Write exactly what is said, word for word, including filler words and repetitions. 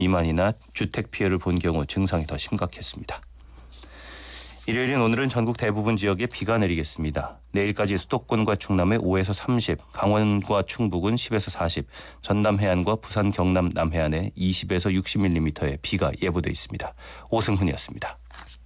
비만이나 주택 피해를 본 경우 증상이 더 심각했습니다. 일요일인 오늘은 전국 대부분 지역에 비가 내리겠습니다. 내일까지 수도권과 충남에 오에서 삼십, 강원과 충북은 십에서 사십, 전남 해안과 부산 경남 남해안에 이십에서 육십 밀리미터의 비가 예보돼 있습니다. 오승훈이었습니다.